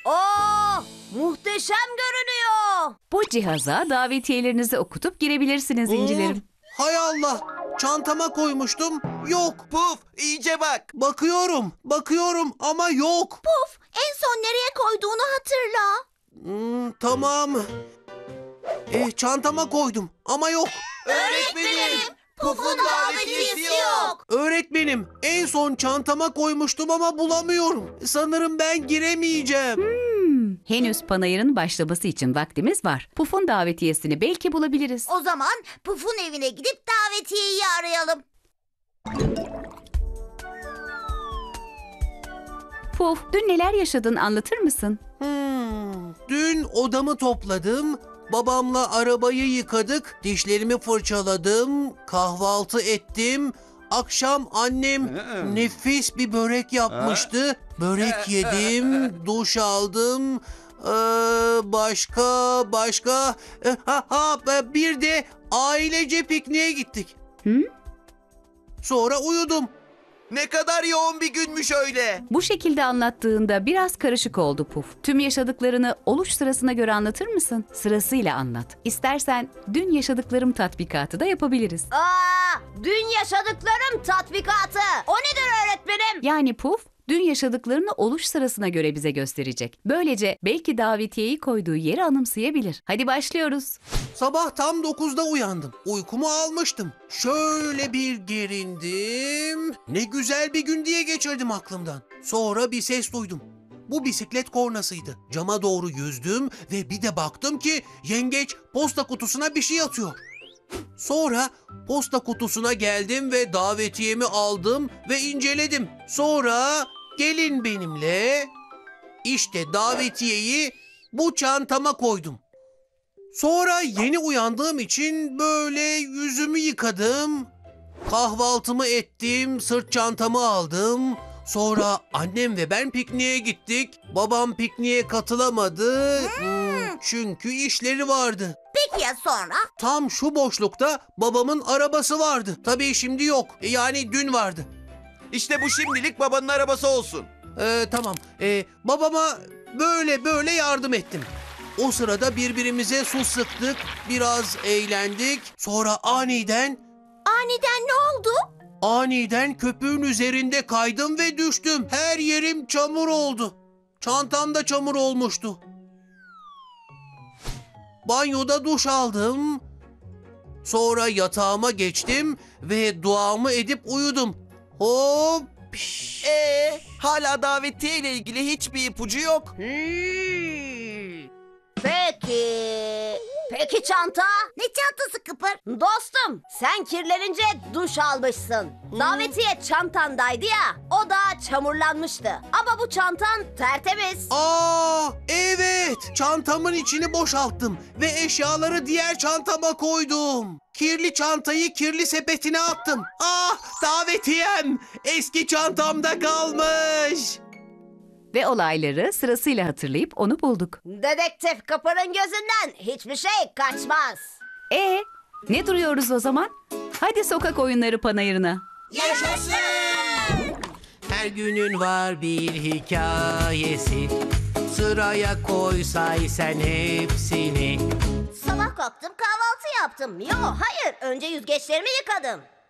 Oo, muhteşem görünüyor. Bu cihaza davetiyelerinizi okutup girebilirsiniz incilerim. Hay Allah! Çantama koymuştum, yok. Puf, iyice bak. Bakıyorum ama yok. Puf, en son nereye koyduğunu hatırla. Tamam. Çantama koydum ama yok. Öğretmenim, Puf'un davetiyesi yok. Öğretmenim, en son çantama koymuştum ama bulamıyorum. Sanırım ben giremeyeceğim. Henüz panayırın başlaması için vaktimiz var. Puf'un davetiyesini belki bulabiliriz. O zaman Puf'un evine gidip davetiyeyi arayalım. Puf, dün neler yaşadın anlatır mısın? Dün odamı topladım. Babamla arabayı yıkadık. Dişlerimi fırçaladım. Kahvaltı ettim. Akşam annem nefis bir börek yapmıştı. Börek yedim, duş aldım. Başka. Bir de ailece pikniğe gittik. Sonra uyudum. Ne kadar yoğun bir günmüş öyle. Bu şekilde anlattığında biraz karışık oldu Puf. Tüm yaşadıklarını oluş sırasına göre anlatır mısın? Sırasıyla anlat. İstersen dün yaşadıklarım tatbikatı da yapabiliriz. Dün yaşadıklarım tatbikatı. O nedir öğretmenim? Yani Puf, dün yaşadıklarını oluş sırasına göre bize gösterecek. Böylece belki davetiyeyi koyduğu yeri anımsayabilir. Hadi başlıyoruz. Sabah tam 9'da uyandım. Uykumu almıştım. Şöyle bir gerindim. Ne güzel bir gün diye geçirdim aklımdan. Sonra bir ses duydum. Bu bisiklet kornasıydı. Cama doğru yüzdüm ve bir de baktım ki yengeç posta kutusuna bir şey atıyor. Sonra posta kutusuna geldim ve davetiyemi aldım ve inceledim. Sonra gelin benimle. İşte davetiyeyi bu çantama koydum. Sonra yeni uyandığım için böyle yüzümü yıkadım. Kahvaltımı ettim, sırt çantamı aldım. Sonra annem ve ben pikniğe gittik. Babam pikniğe katılamadı. Çünkü işleri vardı. Peki ya sonra? Tam şu boşlukta babamın arabası vardı. Tabii şimdi yok. Yani dün vardı. İşte bu şimdilik babanın arabası olsun. Tamam. Babama böyle yardım ettim. O sırada birbirimize su sıktık, biraz eğlendik. Sonra aniden Ne oldu? köpüğün üzerinde kaydım ve düştüm. Her yerim çamur oldu. Çantam da çamur olmuştu. Banyoda duş aldım. Sonra yatağıma geçtim ve duamı edip uyudum. Hop! Hala davetiye ile ilgili hiçbir ipucu yok. Peki çanta? Ne çantası Kıpır? Dostum, sen kirlenince duş almışsın. Davetiye çantandaydı ya, o da çamurlanmıştı. Ama bu çantan tertemiz. Evet. Çantamın içini boşalttım ve eşyaları diğer çantama koydum. Kirli çantayı kirli sepetine attım. Davetiyem eski çantamda kalmış. Ve olayları sırasıyla hatırlayıp onu bulduk. Dedektif Kıpır'ın gözünden hiçbir şey kaçmaz. Ne duruyoruz o zaman? Hadi sokak oyunları panayırına. Yaşasın! Her günün var bir hikayesi. Sıraya koy say sen hepsini. Sabah kalktım kahvaltı yaptım. Hayır, önce yüzgeçlerimi yıkadım.